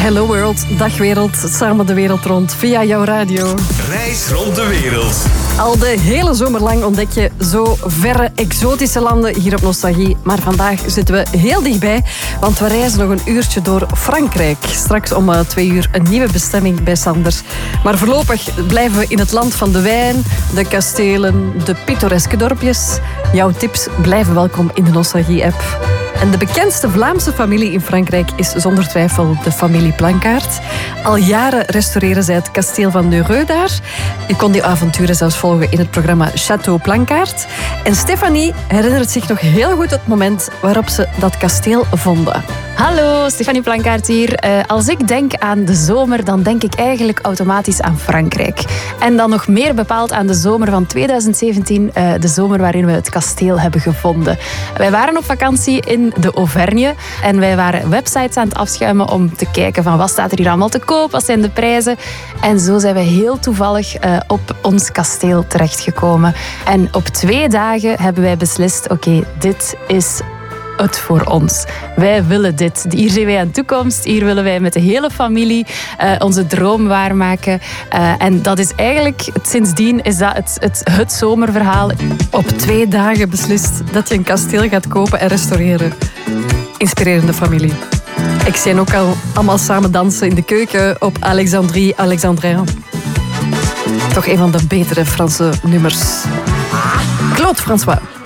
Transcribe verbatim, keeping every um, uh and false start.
Hello World, dag wereld, samen de wereld rond via jouw radio. Reis rond de wereld. Al de hele zomer lang ontdek je zo verre, exotische landen hier op Nostalgie. Maar vandaag zitten we heel dichtbij, want we reizen nog een uurtje door Frankrijk. Straks om uh, twee uur een nieuwe bestemming bij Sanders. Maar voorlopig blijven we in het land van de wijn, de kastelen, de pittoreske dorpjes. Jouw tips blijven welkom in de Nostalgie-app. En de bekendste Vlaamse familie in Frankrijk is zonder twijfel de familie Plankaart. Al jaren restaureren zij het kasteel van Neureux daar. Je kon die avonturen zelfs volgen in het programma Château Plankaart. En Stefanie herinnert zich nog heel goed het moment waarop ze dat kasteel vonden. Hallo, Stefanie Plankaart hier. Uh, als ik denk aan de zomer, dan denk ik eigenlijk automatisch aan Frankrijk. En dan nog meer bepaald aan de zomer van tweeduizend zeventien, uh, de zomer waarin we het kasteel hebben gevonden. Wij waren op vakantie in de Auvergne en wij waren websites aan het afschuimen om te kijken van wat staat er hier allemaal te koop, wat zijn de prijzen. En zo zijn we heel toevallig uh, op ons kasteel terechtgekomen. En op twee dagen hebben wij beslist, oké, okay, dit is het voor ons. Wij willen dit. Hier zien wij aan de toekomst. Hier willen wij met de hele familie uh, onze droom waarmaken. Uh, en dat is eigenlijk, sindsdien is dat het, het, het zomerverhaal. Op twee dagen beslist dat je een kasteel gaat kopen en restaureren. Inspirerende familie. Ik zie hen ook al allemaal samen dansen in de keuken op Alexandrie Alexandrin. Toch een van de betere Franse nummers. Claude François.